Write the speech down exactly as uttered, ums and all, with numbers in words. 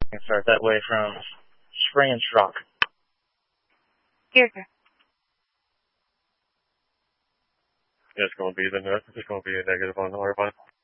can start that way from Spring and Schrock. Here. It's going to be the it's going to be a negative on the R five.